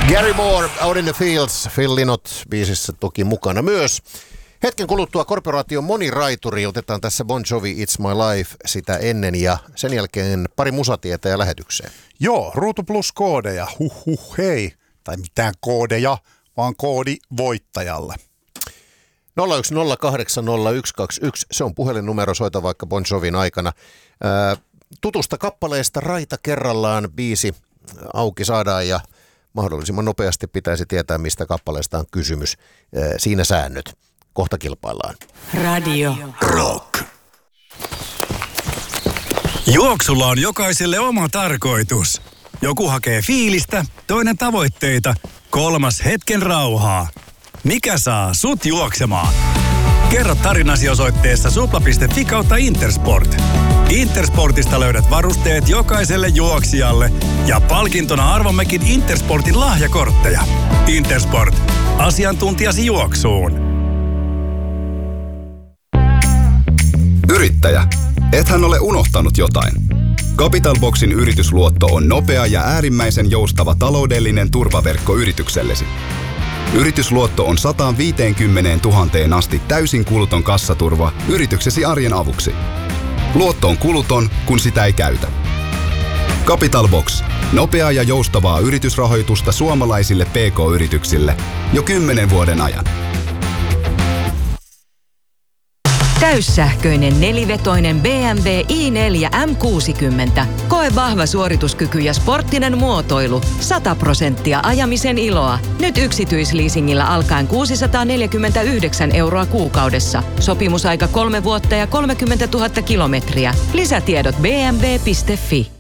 Gary Moore, Out in the Fields, Phil Lynott biisissä toki mukana myös. Hetken kuluttua korporaation moniraituri, otetaan tässä Bon Jovi It's My Life sitä ennen ja sen jälkeen pari musatietä ja lähetykseen. Joo, Ruutu Plus koodeja, hei, tai mitään koodeja, vaan koodi voittajalle. 010800121, se on puhelinnumero, soita vaikka Bon Jovin aikana. Tutusta kappaleesta Raita kerrallaan biisi auki saadaan ja mahdollisimman nopeasti pitäisi tietää, mistä kappaleesta on kysymys. Siinä säännöt. Kohta kilpaillaan. Radio Rock. Juoksulla on jokaiselle oma tarkoitus. Joku hakee fiilistä, toinen tavoitteita, kolmas hetken rauhaa. Mikä saa sut juoksemaan? Kerro tarinasi osoitteessa supla.fi/Intersport. Intersportista löydät varusteet jokaiselle juoksijalle ja palkintona arvommekin Intersportin lahjakortteja. Intersport. Asiantuntijasi juoksuun. Yrittäjä, ethän ole unohtanut jotain. Capital Boxin yritysluotto on nopea ja äärimmäisen joustava taloudellinen turvaverkko yrityksellesi. Yritysluotto on 150 000 asti täysin kuluton kassaturva yrityksesi arjen avuksi. Luotto on kuluton, kun sitä ei käytä. Capital Box. Nopeaa ja joustavaa yritysrahoitusta suomalaisille PK-yrityksille jo 10 vuoden ajan. Täyssähköinen nelivetoinen BMW i4 M60. Koe vahva suorituskyky ja sporttinen muotoilu. 100% ajamisen iloa. Nyt yksityisleasingillä alkaen 649 € kuukaudessa. Sopimusaika 3 vuotta ja 30 000 kilometriä. Lisätiedot bmw.fi.